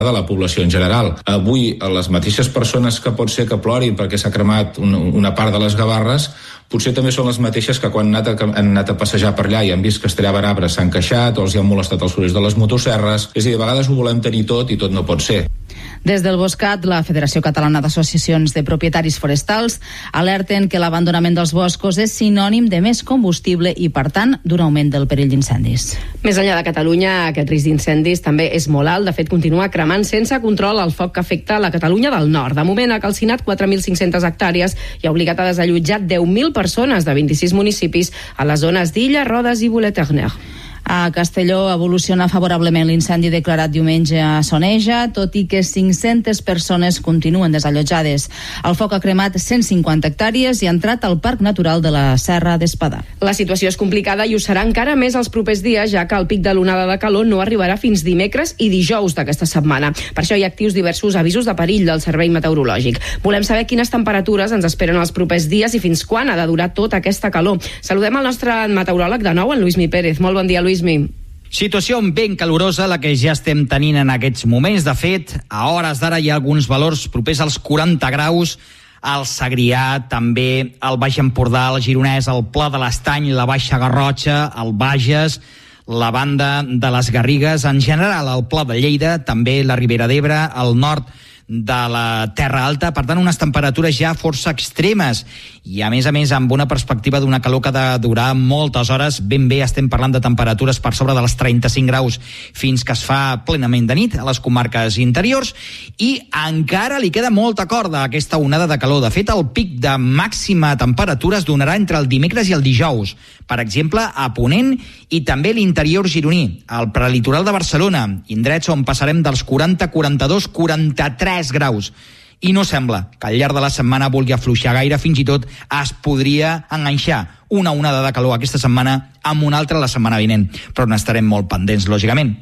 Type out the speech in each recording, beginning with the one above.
de la població en general. Avui, les mateixes persones que pot ser que plorin perquè s'ha cremat una part de les Gavarres, potser també són les mateixes que quan han anat a passejar per allà i han vist que es tallaven arbres s'han queixat o els hi han molestat els sorolls de les motosserres. És a dir, a vegades ho volem tenir tot i tot no pot ser. Des del Boscat, la Federació Catalana d'Associacions de Propietaris Forestals alerten que l'abandonament dels boscos és sinònim de més combustible i, per tant, d'un augment del perill d'incendis. Més enllà de Catalunya, aquest risc d'incendis també és molt alt. De fet, continua cremant sense control el foc que afecta la Catalunya del Nord. De moment ha calcinat 4.500 hectàrees i ha obligat a desallotjar 10.000 persones de 26 municipis a les zones d'Illa, Rodes i Bolet-Erner. A Castelló evoluciona favorablement l'incendi declarat diumenge a Soneja, tot i que 500 persones continuen desallotjades. El foc ha cremat 150 hectàrees i ha entrat al Parc Natural de la Serra d'Espadà. La situació és complicada i ho serà encara més els propers dies, ja que el pic de l'onada de calor no arribarà fins dimecres i dijous d'aquesta setmana. Per això hi ha actius diversos avisos de perill del Servei Meteorològic. Volem saber quines temperatures ens esperen els propers dies i fins quan ha de durar tota aquesta calor. Saludem el nostre meteoròleg de nou, en Luismi Pérez. Molt bon dia, Luismi. Situació ben calorosa la que ja estem tenint en aquests moments. De fet, a hores d'ara hi ha alguns valors propers als 40 graus al Segrià, també al Baix Empordà, al Gironès, al Pla de l'Estany, la Baixa Garrotxa, al Bages, la banda de les Garrigues, en general al Pla de Lleida, també la Ribera d'Ebre, al nord de la Terra Alta. Per tant, unes temperatures ja força extremes i, a més, amb una perspectiva d'una calor que ha de durar moltes hores. Ben bé estem parlant de temperatures per sobre dels 35 graus fins que es fa plenament de nit a les comarques interiors, i encara li queda molta corda a aquesta onada de calor. De fet, el pic de màxima temperatura es donarà entre el dimecres i el dijous, per exemple, a Ponent i també l'interior gironí, al prelitoral de Barcelona, indrets on passarem dels 40, 42, 43 graus. I no sembla que al llarg de la setmana vulgui afluixar gaire, fins i tot es podria enganxar una onada de calor aquesta setmana amb una altra la setmana vinent, però n'estarem molt pendents, lògicament.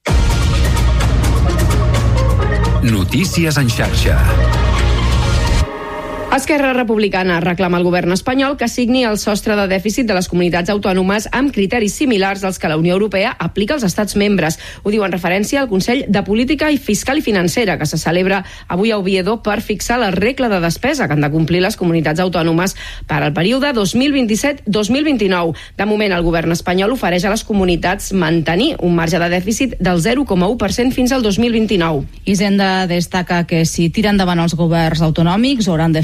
Notícies en xarxa. Esquerra Republicana reclama al govern espanyol que signi el sostre de dèficit de les comunitats autònomes amb criteris similars als que la Unió Europea aplica als estats membres. Ho diu en referència al Consell de Política Fiscal i Financera, que se celebra avui a Oviedo per fixar la regla de despesa que han de complir les comunitats autònomes per al període 2027-2029. De moment, el govern espanyol ofereix a les comunitats mantenir un marge de dèficit del 0,1% fins al 2029. Hisenda destaca que si tira endavant els governs autonòmics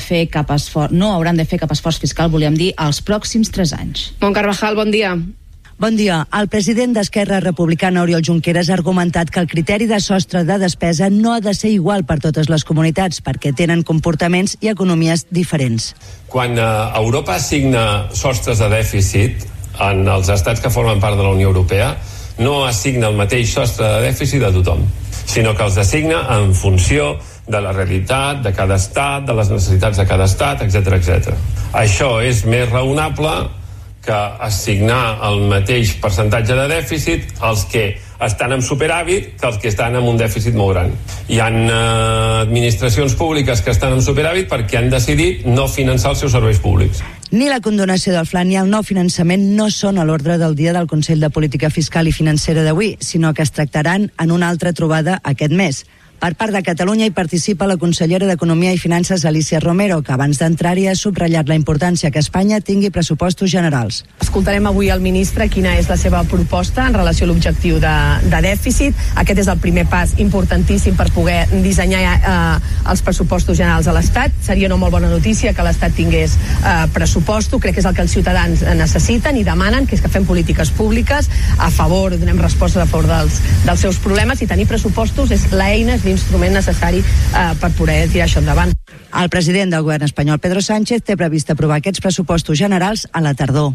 no hauran de fer cap esforç fiscal, volíem dir, als pròxims 3 anys. Mont Carvajal, bon dia. Bon dia. El president d'Esquerra Republicana, Oriol Junqueras, ha argumentat que el criteri de sostre de despesa no ha de ser igual per totes les comunitats, perquè tenen comportaments i economies diferents. Quan Europa assigna sostres de dèficit en els estats que formen part de la Unió Europea, no assigna el mateix sostre de dèficit a tothom, sinó que els assigna en funció de la realitat de cada estat, de les necessitats de cada estat, etc, etc. Això és més raonable que assignar el mateix percentatge de dèficit als que estan en superàvit que els que estan en un dèficit molt gran. Hi ha administracions públiques que estan en superàvit perquè han decidit no finançar els seus serveis públics. Ni la condonació del Fla ni el nou finançament no són a l'ordre del dia del Consell de Política Fiscal i Financera d'avui, sinó que es tractaran en una altra trobada aquest mes. Per part de Catalunya hi participa la consellera d'Economia i Finances, Alícia Romero, que abans d'entrar-hi ha subratllat la importància que Espanya tingui pressupostos generals. Escoltarem avui al ministre quina és la seva proposta en relació a l'objectiu de dèficit. Aquest és el primer pas importantíssim per poder dissenyar els pressupostos generals a l'Estat. Seria una molt bona notícia que l'Estat tingués pressuposto. Crec que és el que els ciutadans necessiten i demanen, que és que fem polítiques públiques a favor, donem respostes a favor dels seus problemes, i tenir pressupostos és l'eina, l'instrument necessari per poder tirar això endavant. El president del govern espanyol, Pedro Sánchez, té previst aprovar aquests pressupostos generals a la tardor.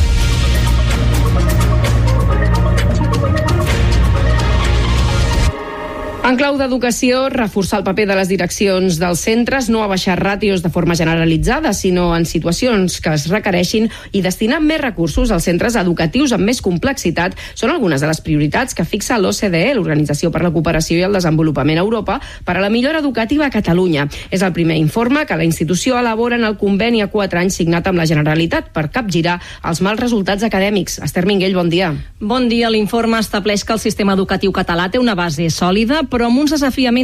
En clau d'educació, reforçar el paper de les direccions dels centres, no abaixar ràtios de forma generalitzada, sinó en situacions que es requereixin, i destinar més recursos als centres educatius amb més complexitat són algunes de les prioritats que fixa l'OCDE, l'Organització per la Cooperació i el Desenvolupament a Europa, per a la millora educativa a Catalunya. És el primer informe que la institució elabora en el conveni a 4 anys signat amb la Generalitat per capgirar els mals resultats acadèmics. Esther Minguell, bon dia. Bon dia. L'informe estableix que el sistema educatiu català té una base sòlida, però però amb uns desafiaments